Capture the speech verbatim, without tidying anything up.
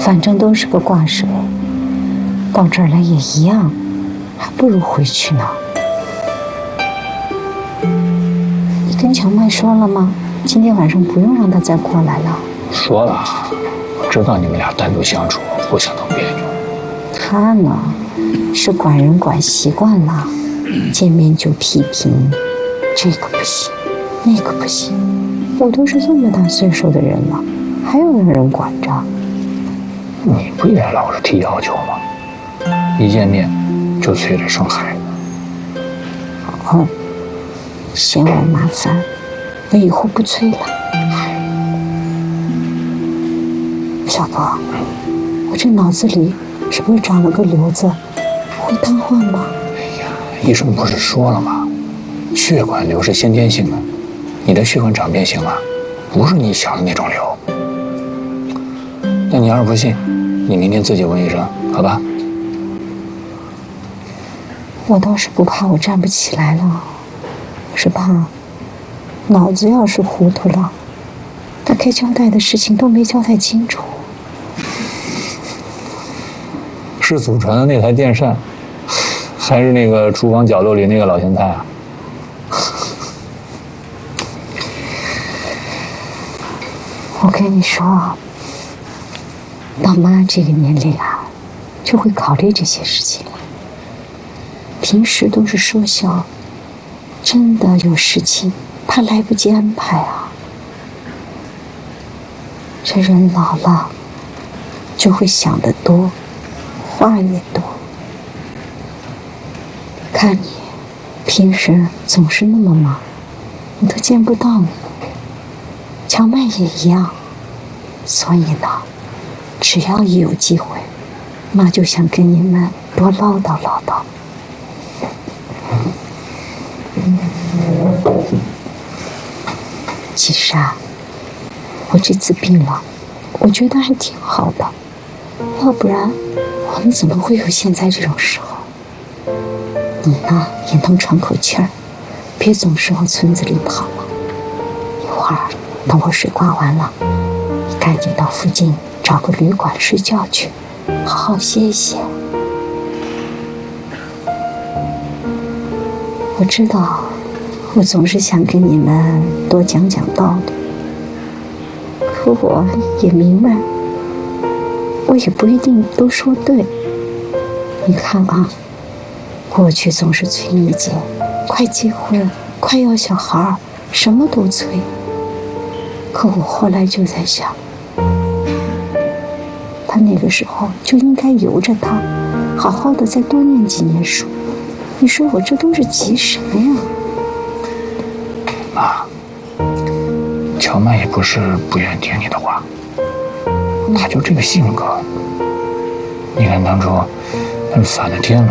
反正都是个挂水，到这儿来也一样，还不如回去呢。你跟乔麦说了吗？今天晚上不用让他再过来了。 说了，我知道你们俩单独相处互相都别扭。 他呢，是管人管习惯了，见面就批评，这个不行，那个不行。我都是这么大岁数的人了，还有让人管着。 你不也老是提要求吗？一见面就催着生孩子。 哦，嫌我麻烦，我以后不催了。小波，我这脑子里是不是长了个瘤子，会瘫痪吗？ 哎呀，医生不是说了吗？血管瘤是先天性的，你的血管长变性了，不是你想的那种瘤。那你要是不信，你明天自己问医生，好吧？ 我倒是不怕我站不起来了，我是怕脑子要是糊涂了，他该交代的事情都没交代清楚。 是祖传的那台电扇，还是那个厨房角落里那个老咸菜啊？ 我跟你说，到妈这个年龄啊，就会考虑这些事情了。平时都是说笑，真的有事情怕来不及安排啊。这人老了，就会想得多，话也多。看你平时总是那么忙，我都见不到你。乔麦也一样，所以呢，只要一有机会，妈就想跟你们多唠叨唠叨。其实啊，我这次病了，我觉得还挺好的，要不然我们怎么会有现在这种时候？你呢，也能喘口气儿，别总是往村子里跑了。一会儿等我水挂完了，你赶紧到附近找个旅馆睡觉去，好好歇一歇。我知道，我总是想跟你们多讲讲道理，可我也明白，我也不一定都说对。你看啊，过去总是催你姐快结婚，快要小孩，什么都催。可我后来就在想，他那个时候就应该由着他，好好的再多念几年书。你说我这都是急什么呀？ 妈，乔麦也不是不愿听你的话，他就这个性格。你看当初，他反了天了，